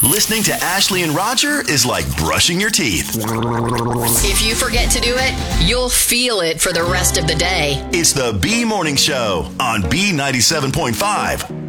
Listening to Ashley and Roger is like brushing your teeth. If you forget to do it, you'll feel it for the rest of the day. It's the B Morning Show on B97.5.